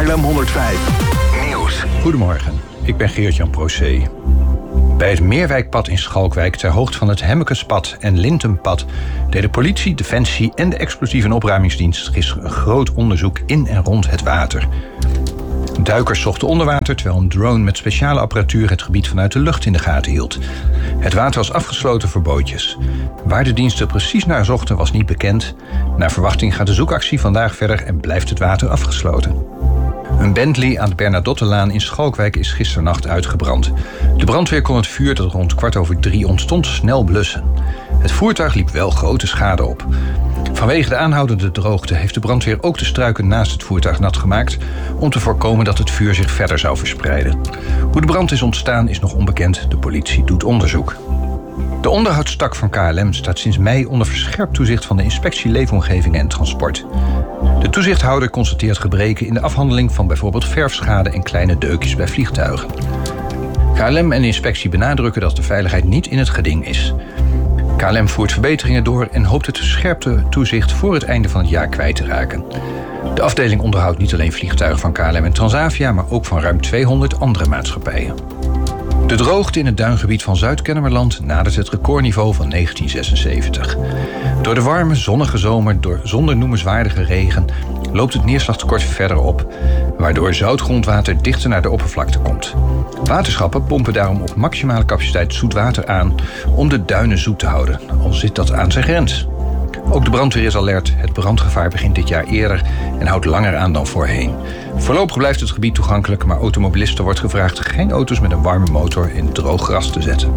Haarlem 105 Nieuws. Goedemorgen, ik ben Geert-Jan Procé. Bij het Meerwijkpad in Schalkwijk, ter hoogte van het Hemmekespad en Lintenpad, deden politie, defensie en de explosief- en opruimingsdienst gisteren een groot onderzoek in en rond het water. Duikers zochten onder water, terwijl een drone met speciale apparatuur het gebied vanuit de lucht in de gaten hield. Het water was afgesloten voor bootjes. Waar de diensten precies naar zochten was niet bekend. Naar verwachting gaat de zoekactie vandaag verder en blijft het water afgesloten. Een Bentley aan de Bernadottelaan in Schalkwijk is gisternacht uitgebrand. De brandweer kon het vuur dat rond 2:15 ontstond snel blussen. Het voertuig liep wel grote schade op. Vanwege de aanhoudende droogte heeft de brandweer ook de struiken naast het voertuig nat gemaakt om te voorkomen dat het vuur zich verder zou verspreiden. Hoe de brand is ontstaan is nog onbekend. De politie doet onderzoek. De onderhoudstak van KLM staat sinds mei onder verscherpt toezicht van de Inspectie Leefomgeving en Transport. De toezichthouder constateert gebreken in de afhandeling van bijvoorbeeld verfschade en kleine deukjes bij vliegtuigen. KLM en de inspectie benadrukken dat de veiligheid niet in het geding is. KLM voert verbeteringen door en hoopt het verscherpte toezicht voor het einde van het jaar kwijt te raken. De afdeling onderhoudt niet alleen vliegtuigen van KLM en Transavia, maar ook van ruim 200 andere maatschappijen. De droogte in het duingebied van Zuid-Kennemerland nadert het recordniveau van 1976. Door de warme, zonnige zomer zonder noemenswaardige regen loopt het neerslagtekort verder op, waardoor zoutgrondwater dichter naar de oppervlakte komt. Waterschappen pompen daarom op maximale capaciteit zoet water aan om de duinen zoet te houden, al zit dat aan zijn grens. Ook de brandweer is alert. Het brandgevaar begint dit jaar eerder en houdt langer aan dan voorheen. Voorlopig blijft het gebied toegankelijk, maar automobilisten wordt gevraagd geen auto's met een warme motor in droog gras te zetten.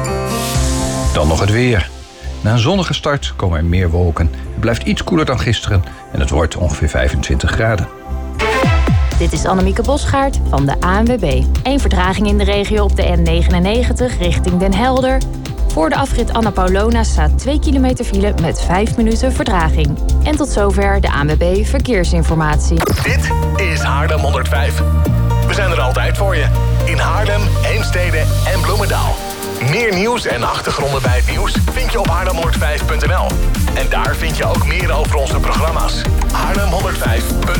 Dan nog het weer. Na een zonnige start komen er meer wolken. Het blijft iets koeler dan gisteren en het wordt ongeveer 25 graden. Dit is Annemieke Bosgaard van de ANWB. Eén vertraging in de regio op de N99 richting Den Helder. Voor de afrit Anna Paulona staat 2 kilometer file met 5 minuten vertraging. En tot zover de ANWB Verkeersinformatie. Dit is Haarlem 105. We zijn er altijd voor je. In Haarlem, Heemstede en Bloemendaal. Meer nieuws en achtergronden bij het nieuws vind je op haarlem105.nl. En daar vind je ook meer over onze programma's. Haarlem105.nl